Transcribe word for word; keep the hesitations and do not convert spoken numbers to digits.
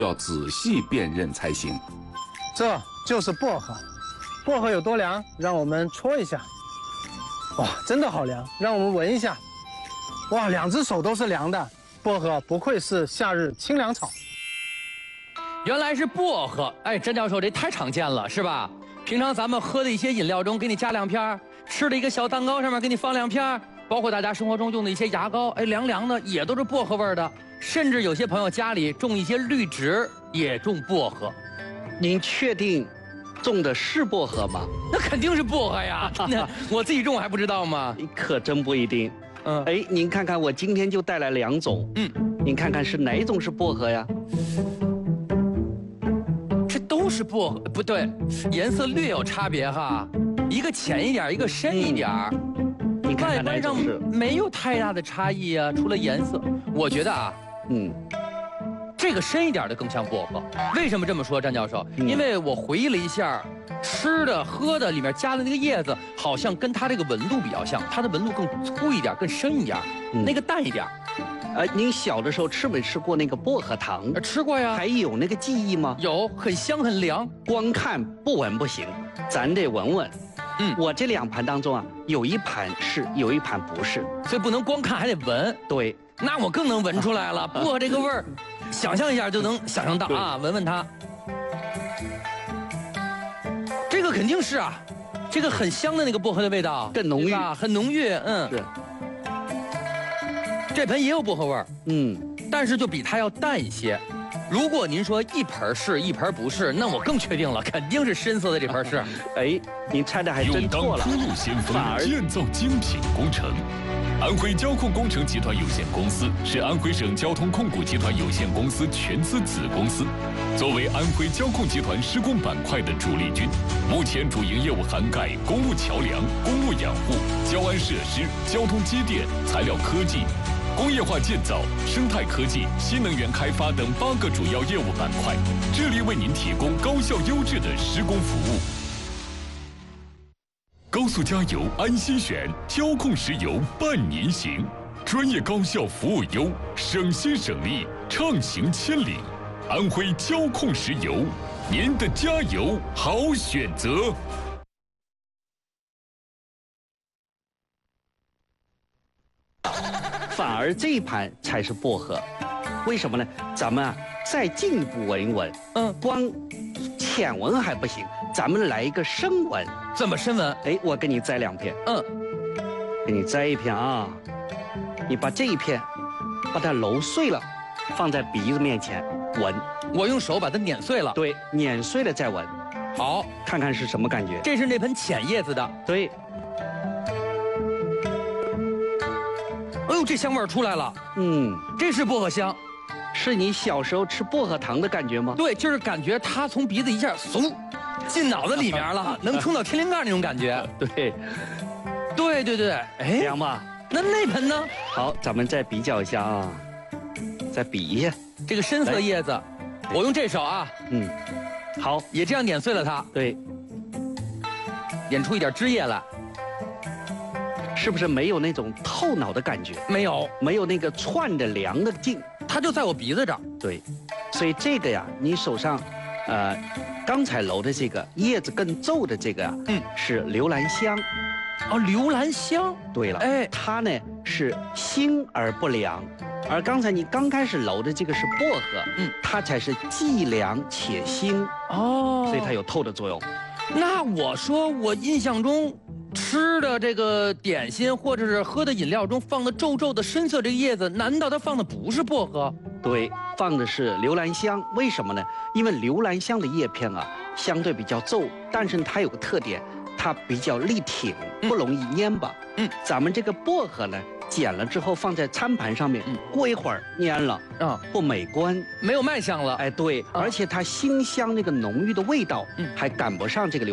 要仔细辨认才行。 这就是薄荷，薄荷有多凉？让我们搓一下。哇，真的好凉！让我们闻一下。哇，两只手都是凉的。薄荷不愧是夏日清凉草。 原来是薄荷，哎，甄教授这太常见了，是吧？平常咱们喝的一些饮料中给你加两片，吃的一个小蛋糕上面给你放两片，包括大家生活中用的一些牙膏，哎，凉凉的也都是薄荷味的。甚至有些朋友家里种一些绿植，也种薄荷。 您确定种的是薄荷吗？ 那肯定是薄荷呀，那我自己种还不知道吗？ 可真不一定。嗯，哎，您看看，我今天就带来两种。嗯，您看看是哪种是薄荷呀？ 这都是薄荷，不对，颜色略有差别哈，一个浅一点，一个深一点。 嗯，你看看哪外观上种是？ 没有太大的差异啊，除了颜色。我觉得啊， 嗯。 这个深一点的更像薄荷，为什么这么说，詹教授？ 嗯、 因为我回忆了一下，吃的、喝的里面加的那个叶子，好像跟它这个纹路比较像，它的纹路更粗一点、更深一点，嗯、那个淡一点。 呃，您小的时候吃没吃过那个薄荷糖？ 呃、吃过呀。 还有那个记忆吗？ 有，很香很凉。 光看不闻不行，咱得闻闻。嗯，我这两盘当中啊，有一盘是，有一盘不是， 所以不能光看，还得闻。 对， 那我更能闻出来了，薄荷这个味儿。想象一下就能想象到啊，闻闻它，这个肯定是啊，这个很香的那个薄荷的味道， 更浓郁， 很浓郁，嗯， 是。 这盆也有薄荷味儿， 嗯， 但是就比它要淡一些。如果您说一盆是一盆不是，那我更确定了，肯定是深色的这盆是。 哎，您猜的还真错了。 勇当科路先锋，建造精品工程。安徽交控工程集团有限公司是安徽省交通控股集团有限公司全资子公司，作为安徽交控集团施工板块的主力军，目前主营业务涵盖公路桥梁、公路养护、交安设施、交通机电、材料科技、工业化建造、生态科技、新能源开发等八个主要业务板块，致力为您提供高效优质的施工服务。高速加油安心选，交控石油伴您行，专业高效服务优，省心省力，畅行千里。安徽交控石油，您的加油好选择。 反而这一盘才是薄荷，为什么呢？咱们啊再进一步闻一闻，嗯，光浅闻还不行，咱们来一个深闻。 怎么深闻？ 哎，我给你摘两片，嗯，给你摘一片啊，你把这一片，把它揉碎了，放在鼻子面前闻。 我用手把它碾碎了。 对，碾碎了再闻。 好， 看看是什么感觉。 这是那盆浅叶子的。 对。 哎呦，这香味儿出来了。嗯，这是薄荷香。 是你小时候吃薄荷糖的感觉吗？ 对，就是感觉它从鼻子一下嗖进脑子里面了，能冲到天灵盖那种感觉。 对， 对对对，哎， 凉吧？ 那那盆呢？ 好，咱们再比较一下啊，再比一下这个深色叶子，我用这手啊， 嗯，好， 也这样碾碎了它。 对， 碾出一点汁液来。 是不是没有那种透脑的感觉？ 没有， 没有那个窜的凉的劲， 它就在我鼻子这儿。 对，所以这个呀，你手上，呃，刚才揉的这个叶子更皱的这个啊，嗯，是留兰香。 哦，留兰香。 对了，哎，它呢是辛而不凉，而刚才你刚开始揉的这个是薄荷，嗯，它才是既凉且辛。哦，所以它有透的作用。 那我说我印象中。吃的这个点心或者是喝的饮料中放的皱皱的深色这个叶子，难道它放的不是薄荷？ 对，放的是留兰香。为什么呢？因为留兰香的叶片啊相对比较皱，但是它有个特点，它比较力挺，不容易蔫巴。嗯，咱们这个薄荷呢，剪了之后放在餐盘上面，嗯、过一会儿蔫了，啊，不美观， 没有卖相了。 哎，对，啊、而且它馨香那个浓郁的味道，嗯，还赶不上这个留。